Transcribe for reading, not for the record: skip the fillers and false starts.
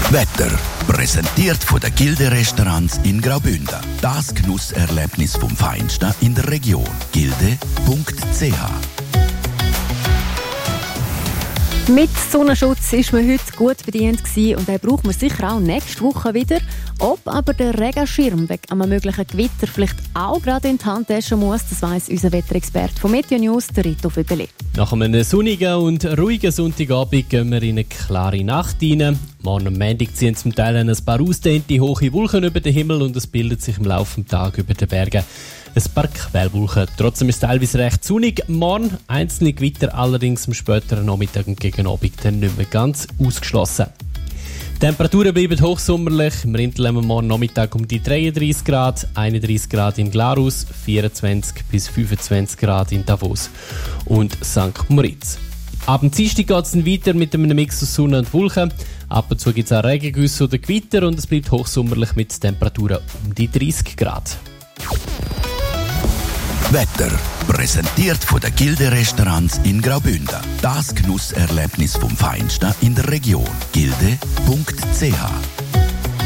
Wetter. Präsentiert von den Gilde-Restaurants in Graubünden. Das Genusserlebnis vom Feinsten in der Region. Gilde.ch. Mit Sonnenschutz ist man heute gut bedient gewesen und den braucht man sicher auch nächste Woche wieder. Ob aber der Regenschirm wegen einem möglichen Gewitter vielleicht auch gerade in die Handtasche muss, das weiss unser Wetterexperte von Meteo News, der Rito Vögeli. Nach einem sonnigen und ruhigen Sonntagabend gehen wir in eine klare Nacht rein. Morgen am Montag ziehen zum Teil ein paar ausdehnte hohe Wolken über den Himmel und es bildet sich im Laufe des Tages über den Bergen ein paar Quellwolken. Trotzdem ist es teilweise recht sonnig. Morgen einzelne Gewitter, allerdings am späteren Nachmittag und gegen Abend dann nicht mehr ganz ausgeschlossen. Die Temperaturen bleiben hochsommerlich. Im Rintel haben wir morgen Nachmittag um die 33 Grad, 31 Grad in Glarus, 24 bis 25 Grad in Davos und St. Moritz. Ab dem Dienstag geht es dann weiter mit einem Mix aus Sonne und Wolken. Ab und zu gibt es auch Regengüsse oder Gewitter und es bleibt hochsommerlich mit Temperaturen um die 30 Grad. Wetter. Präsentiert von den Gilde-Restaurants in Graubünden. Das Genusserlebnis vom Feinsten in der Region. Gilde.ch.